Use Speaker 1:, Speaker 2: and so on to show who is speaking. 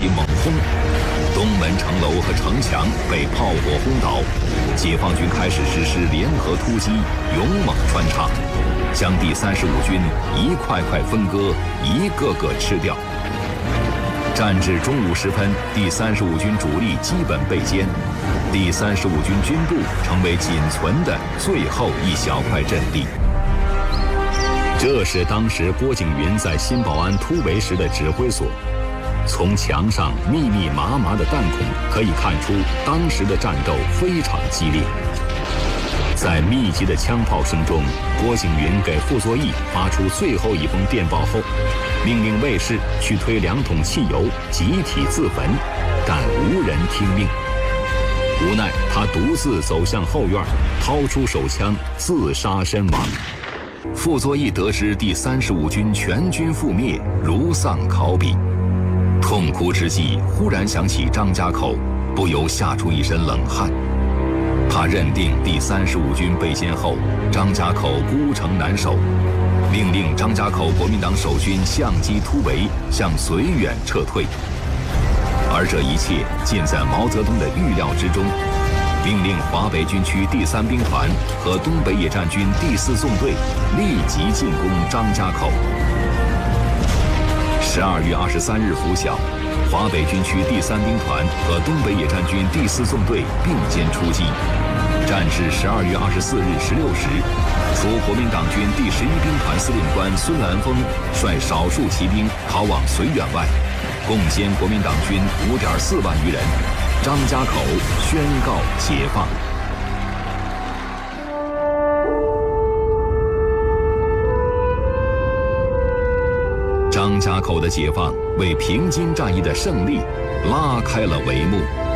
Speaker 1: 起猛轰，东门城楼和城墙被炮火轰倒，解放军开始实施联合突击，勇猛穿插，将第35军一块块分割，一个个吃掉。战至中午时分，第35军主力基本被歼，第35军军部成为仅存的最后一小块阵地。这是当时郭景云在新保安突围时的指挥所，从墙上密密麻麻的弹孔可以看出，当时的战斗非常激烈。在密集的枪炮声中，郭景云给傅作义发出最后一封电报后，命令卫士去推2桶汽油，集体自焚，但无人听命。无奈他独自走向后院，掏出手枪自杀身亡。傅作义得知第35军全军覆灭，如丧考妣。痛哭之际，忽然想起张家口，不由吓出一身冷汗。他认定第35军被歼后，张家口孤城难守，命令张家口国民党守军相机突围，向绥远撤退。而这一切尽在毛泽东的预料之中，命令华北军区第3兵团和东北野战军第4纵队立即进攻张家口。12月23日拂晓，华北军区第3兵团和东北野战军第4纵队并肩出击。战至12月24日16时，除国民党军第11兵团司令官孙兰峰率少数骑兵逃往绥远外，共歼国民党军5.4万余人，张家口宣告解放。张家口的解放为平津战役的胜利拉开了帷幕。